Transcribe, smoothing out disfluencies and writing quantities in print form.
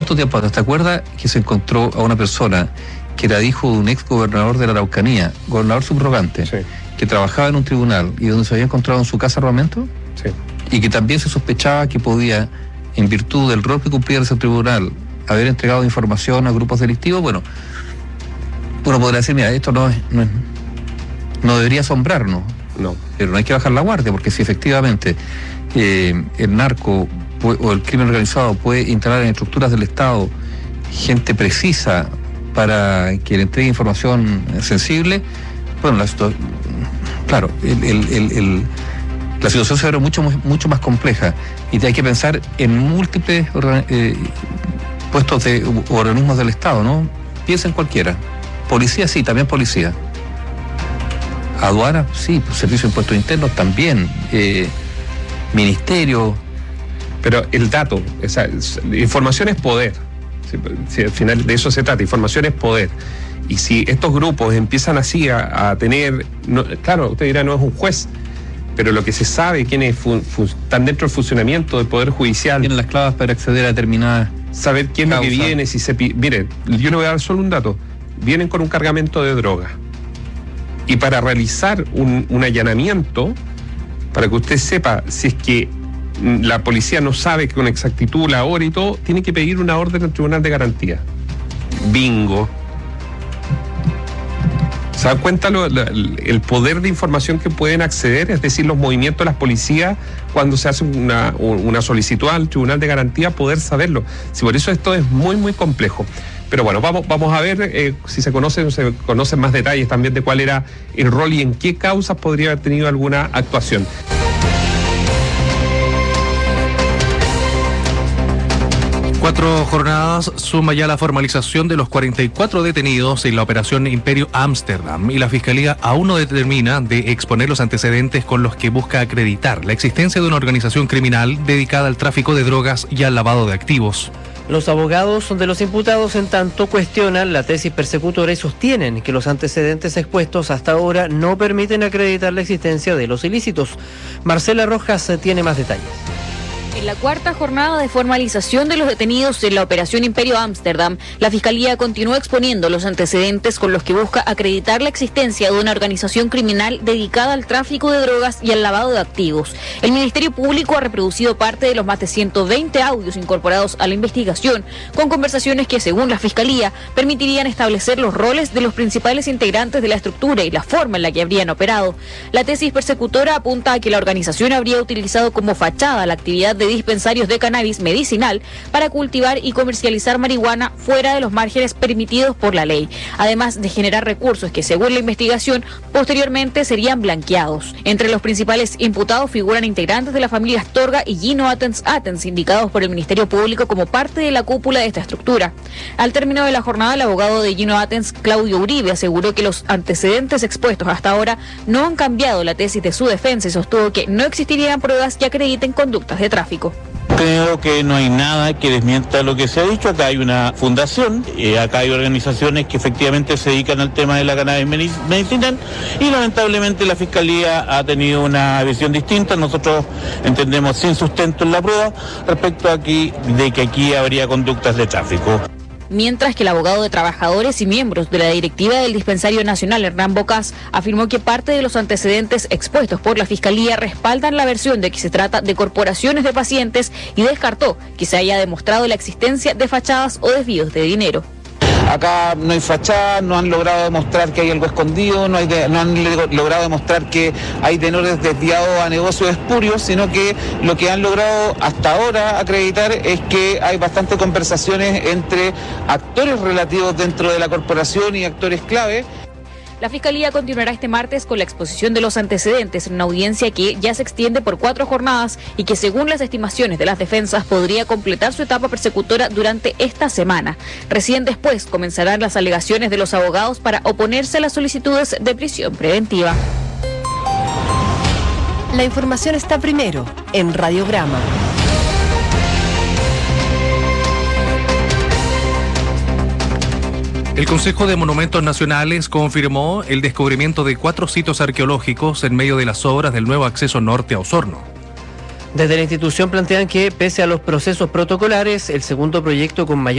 ¿Cuánto tiempo atrás? ¿Te acuerdas que se encontró a una persona que era hijo de un ex gobernador de la Araucanía, gobernador subrogante, Sí. que trabajaba en un tribunal y donde se había encontrado en su casa armamento? Sí. Y que también se sospechaba que podía, en virtud del rol que cumplía ese tribunal, haber entregado información a grupos delictivos. Bueno, uno podría decir, mira, esto no debería asombrarnos. No. Pero no hay que bajar la guardia, porque si efectivamente el narco o el crimen organizado puede instalar en estructuras del Estado gente precisa para que le entregue información sensible, bueno, la situación se ve mucho más compleja, y hay que pensar en múltiples puestos de organismos del Estado, ¿no? Piensa en cualquiera. Policía, sí, también policía. Aduana, sí, Servicio de Impuestos Internos también, Ministerio. Pero el dato, información es poder. Si al final de eso se trata, información es poder. Y si estos grupos empiezan así a tener, claro, usted dirá, no es un juez, pero lo que se sabe, quiénes están dentro del funcionamiento del Poder Judicial. Tienen las claves para acceder a determinadas. Saber quién es lo que viene, si se pide. Mire, yo le voy a dar solo un dato. Vienen con un cargamento de droga. Y para realizar un allanamiento, para que usted sepa si es que la policía no sabe con exactitud la hora y todo, tiene que pedir una orden al Tribunal de Garantía. Bingo. ¿Se dan cuenta el poder de información que pueden acceder? Es decir, los movimientos de las policías cuando se hace una solicitud al Tribunal de Garantía, poder saberlo. Si por eso esto es muy, muy complejo. Pero bueno, vamos a ver si se conocen más detalles también de cuál era el rol y en qué causas podría haber tenido alguna actuación. Cuatro jornadas suma ya la formalización de los 44 detenidos en la operación Imperio Ámsterdam, y la Fiscalía aún no determina de exponer los antecedentes con los que busca acreditar la existencia de una organización criminal dedicada al tráfico de drogas y al lavado de activos. Los abogados de los imputados, en tanto, cuestionan la tesis persecutora y sostienen que los antecedentes expuestos hasta ahora no permiten acreditar la existencia de los ilícitos. Marcela Rojas tiene más detalles. En la cuarta jornada de formalización de los detenidos en la operación Imperio Ámsterdam, la Fiscalía continúa exponiendo los antecedentes con los que busca acreditar la existencia de una organización criminal dedicada al tráfico de drogas y al lavado de activos. El Ministerio Público ha reproducido parte de los más de 120 audios incorporados a la investigación, con conversaciones que, según la Fiscalía, permitirían establecer los roles de los principales integrantes de la estructura y la forma en la que habrían operado. La tesis persecutora apunta a que la organización habría utilizado como fachada la actividad de dispensarios de cannabis medicinal para cultivar y comercializar marihuana fuera de los márgenes permitidos por la ley, además de generar recursos que, según la investigación, posteriormente serían blanqueados. Entre los principales imputados figuran integrantes de la familia Astorga y Gino Atens, indicados por el Ministerio Público como parte de la cúpula de esta estructura. Al término de la jornada, el abogado de Gino Atens, Claudio Uribe, aseguró que los antecedentes expuestos hasta ahora no han cambiado la tesis de su defensa y sostuvo que no existirían pruebas que acrediten conductas de tráfico. Creo que no hay nada que desmienta lo que se ha dicho. Acá hay una fundación, acá hay organizaciones que efectivamente se dedican al tema de la cannabis medicinal, y lamentablemente la Fiscalía ha tenido una visión distinta. Nosotros entendemos sin sustento en la prueba respecto de que aquí habría conductas de tráfico. Mientras que el abogado de trabajadores y miembros de la directiva del Dispensario Nacional, Hernán Bocas, afirmó que parte de los antecedentes expuestos por la Fiscalía respaldan la versión de que se trata de corporaciones de pacientes, y descartó que se haya demostrado la existencia de fachadas o desvíos de dinero. Acá no hay fachada, no han logrado demostrar que hay algo escondido, no han logrado demostrar que hay tenores desviados a negocios espurios, sino que lo que han logrado hasta ahora acreditar es que hay bastantes conversaciones entre actores relativos dentro de la corporación y actores clave. La Fiscalía continuará este martes con la exposición de los antecedentes en una audiencia que ya se extiende por 4 jornadas y que, según las estimaciones de las defensas, podría completar su etapa persecutora durante esta semana. Recién después comenzarán las alegaciones de los abogados para oponerse a las solicitudes de prisión preventiva. La información está primero en Radiograma. El Consejo de Monumentos Nacionales confirmó el descubrimiento de 4 sitios arqueológicos en medio de las obras del nuevo acceso norte a Osorno. Desde la institución plantean que, pese a los procesos protocolares, el segundo proyecto con mayor